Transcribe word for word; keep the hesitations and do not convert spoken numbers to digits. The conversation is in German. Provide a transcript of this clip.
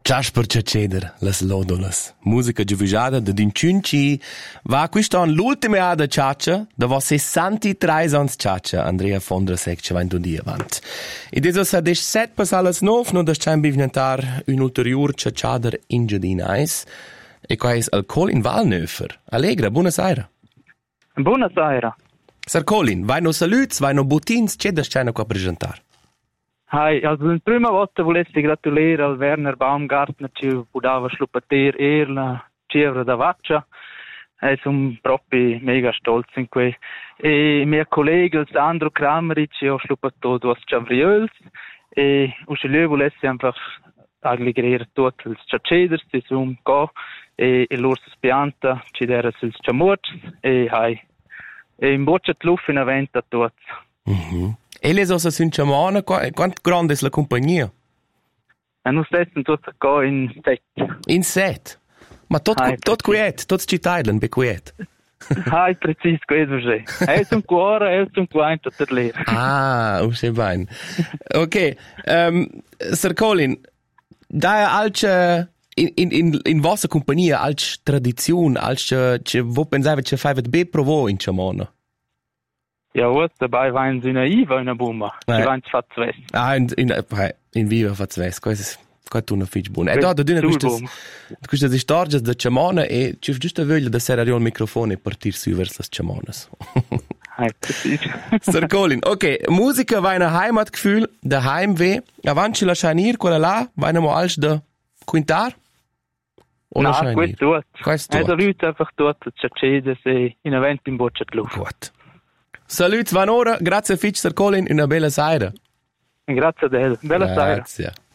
Ciasper Ceder, las lodolas. Musica giuvisada da Dinciunci. Va quest'anno l'ultima ada ciaccia, da vo sessantitré ans ciaccia, Andrea Fondrasek, ci va in dia avant. E deso sa des set passalas nov, no da c'è bivnentar un ulterior ciacciader in giardinais. E qua è al Colin Valnöfer. Allegra, buonasera. Buonasera. Sir Colin, vai no saluts, vai no butins, c'è da c'è qua presentar. Hi, also in prima volta volessi gratulare al Werner Baumgartner ci podava slupater er la cifra da vaccia. E sono proprio mega stolz in quei. E mio collega Sandro Krameric ci ha slupato due ciavriols e uscire volessi einfach aggregare tutti i ciaceders di sono qua e e loro spianta ci dera sul ciamorts e hi. E in boccia tluff in aventa tutti. Mhm. E le ossa sunt chamana, quanto grande è la compagnia? E noi stessen tutti qua in set. In set? Ma tot, Hai, tot quiet, tot cittadelen be quiet. Hai, precis, questo c'è. E sono cuore, e sono quanto per lì. Ah, oh, sei bene. Ok, um, Sir Colin, da alce in in in in vostra compagnia alce tradizione, alce che vo pensava che fai be provo in chamana. Ja, was dabei waren sie naiv in der Bumba. Sie waren verzweift. Ah, in in in viva verzweift, questo qua tu non fai buono. E da da dune queste queste storie da chamana e ci giusto voglio da serare il microfono e partire su verso le chamanas. Hai, precis. Sir Colin, ok, musica va in Heimatgefühl, da Heimweh, avanti la schanir quella là, va in als da quintar? No, questo tut. Questo E da Leute einfach dort, c'è se in evento in boccia di luft. Gut. Salut, Vanora, grazie Fitch, Sir Colin, una bella sera. Grazie a te, bella sera. Grazie.